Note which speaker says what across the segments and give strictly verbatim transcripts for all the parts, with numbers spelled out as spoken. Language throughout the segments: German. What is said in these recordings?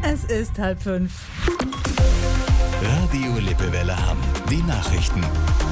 Speaker 1: Es ist halb fünf.
Speaker 2: Radio Lippewelle Hamm. Die Nachrichten.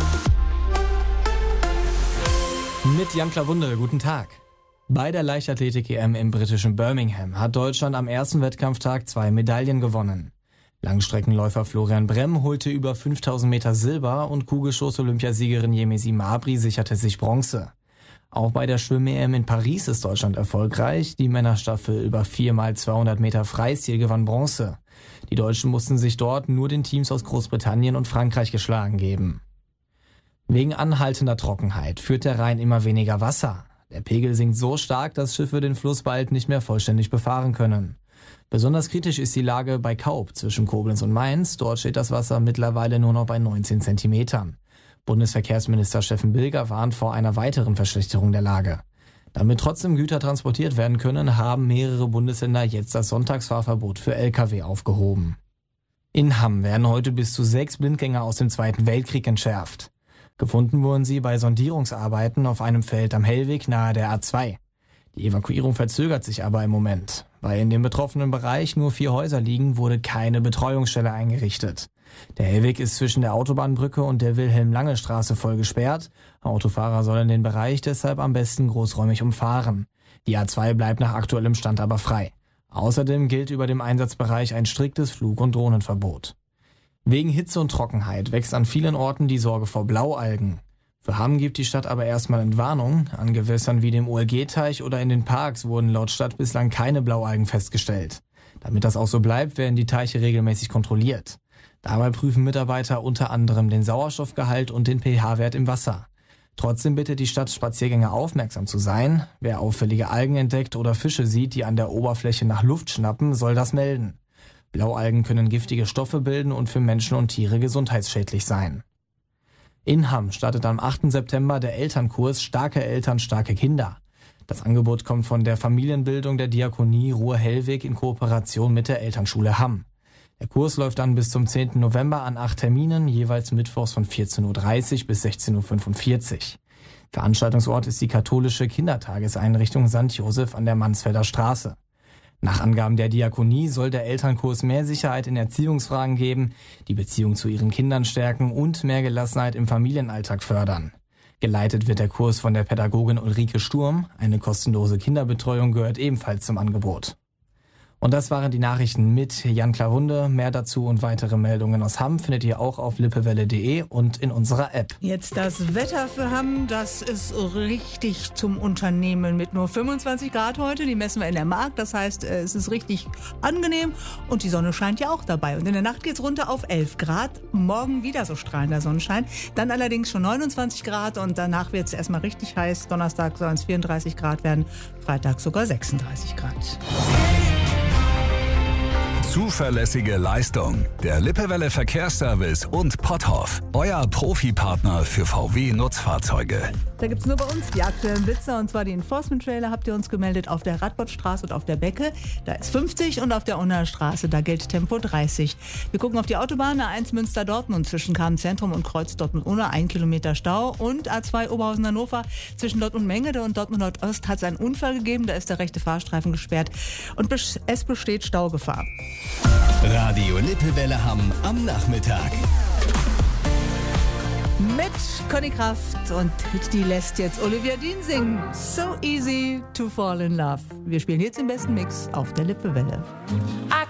Speaker 3: Mit Jan Klawunde, guten Tag. Bei der Leichtathletik-E M im britischen Birmingham hat Deutschland am ersten Wettkampftag zwei Medaillen gewonnen. Langstreckenläufer Florian Bremm holte über fünftausend Meter Silber und Kugelstoß-Olympiasiegerin Yemisi Mabry sicherte sich Bronze. Auch bei der Schwimm-E M in Paris ist Deutschland erfolgreich. Die Männerstaffel über vier mal zweihundert Meter Freistil gewann Bronze. Die Deutschen mussten sich dort nur den Teams aus Großbritannien und Frankreich geschlagen geben. Wegen anhaltender Trockenheit führt der Rhein immer weniger Wasser. Der Pegel sinkt so stark, dass Schiffe den Fluss bald nicht mehr vollständig befahren können. Besonders kritisch ist die Lage bei Kaub zwischen Koblenz und Mainz. Dort steht das Wasser mittlerweile nur noch bei neunzehn Zentimetern. Bundesverkehrsminister Steffen Bilger warnt vor einer weiteren Verschlechterung der Lage. Damit trotzdem Güter transportiert werden können, haben mehrere Bundesländer jetzt das Sonntagsfahrverbot für L K W aufgehoben. In Hamm werden heute bis zu sechs Blindgänger aus dem Zweiten Weltkrieg entschärft. Gefunden wurden sie bei Sondierungsarbeiten auf einem Feld am Hellweg nahe der A zwei. Die Evakuierung verzögert sich aber im Moment. Weil in dem betroffenen Bereich nur vier Häuser liegen, wurde keine Betreuungsstelle eingerichtet. Der Hellweg ist zwischen der Autobahnbrücke und der Wilhelm-Lange-Straße voll gesperrt. Autofahrer sollen den Bereich deshalb am besten großräumig umfahren. Die A zwei bleibt nach aktuellem Stand aber frei. Außerdem gilt über dem Einsatzbereich ein striktes Flug- und Drohnenverbot. Wegen Hitze und Trockenheit wächst an vielen Orten die Sorge vor Blaualgen. Für Hamm gibt die Stadt aber erstmal Entwarnung. An Gewässern wie dem O L G-Teich oder in den Parks wurden laut Stadt bislang keine Blaualgen festgestellt. Damit das auch so bleibt, werden die Teiche regelmäßig kontrolliert. Dabei prüfen Mitarbeiter unter anderem den Sauerstoffgehalt und den pH-Wert im Wasser. Trotzdem bittet die Stadt Spaziergänger aufmerksam zu sein. Wer auffällige Algen entdeckt oder Fische sieht, die an der Oberfläche nach Luft schnappen, soll das melden. Blaualgen können giftige Stoffe bilden und für Menschen und Tiere gesundheitsschädlich sein. In Hamm startet am achten September der Elternkurs Starke Eltern, starke Kinder. Das Angebot kommt von der Familienbildung der Diakonie Ruhr-Hellweg in Kooperation mit der Elternschule Hamm. Der Kurs läuft dann bis zum zehnten November an acht Terminen, jeweils mittwochs von vierzehn Uhr dreißig bis sechzehn Uhr fünfundvierzig. Veranstaltungsort ist die katholische Kindertageseinrichtung Sankt Josef an der Mansfelder Straße. Nach Angaben der Diakonie soll der Elternkurs mehr Sicherheit in Erziehungsfragen geben, die Beziehung zu ihren Kindern stärken und mehr Gelassenheit im Familienalltag fördern. Geleitet wird der Kurs von der Pädagogin Ulrike Sturm. Eine kostenlose Kinderbetreuung gehört ebenfalls zum Angebot. Und das waren die Nachrichten mit Jan Klawunde. Mehr dazu und weitere Meldungen aus Hamm findet ihr auch auf lippewelle punkt de und in unserer App.
Speaker 1: Jetzt das Wetter für Hamm, das ist richtig zum Unternehmen mit nur fünfundzwanzig Grad heute. Die messen wir in der Mark, das heißt, es ist richtig angenehm und die Sonne scheint ja auch dabei. Und in der Nacht geht's runter auf elf Grad. Morgen wieder so strahlender Sonnenschein. Dann allerdings schon neunundzwanzig Grad und danach wird's erstmal richtig heiß. Donnerstag sollen es vierunddreißig Grad werden, Freitag sogar sechsunddreißig Grad.
Speaker 2: Zuverlässige Leistung. Der Lippewelle Verkehrsservice und Potthoff. Euer Profipartner für V W-Nutzfahrzeuge.
Speaker 1: Da gibt's nur bei uns die aktuellen Blitzer und zwar die Enforcement-Trailer habt ihr uns gemeldet auf der Radbottstraße und auf der Becke. Da ist fünfzig und auf der Unnerstraße, da gilt Tempo dreißig. Wir gucken auf die Autobahn A eins Münster-Dortmund zwischen Kamen-Zentrum und Kreuz Dortmund-Unna, ein Kilometer Stau. Und A zwei Oberhausen-Hannover zwischen Dortmund-Mengede und Dortmund-Nordost hat es einen Unfall gegeben. Da ist der rechte Fahrstreifen gesperrt und es besteht Staugefahr.
Speaker 2: Radio Lippewelle Hamm am Nachmittag.
Speaker 1: Mit Conny Kraft und die lässt jetzt Olivia Dean singen. So easy to fall in love. Wir spielen jetzt den besten Mix auf der Lippewelle.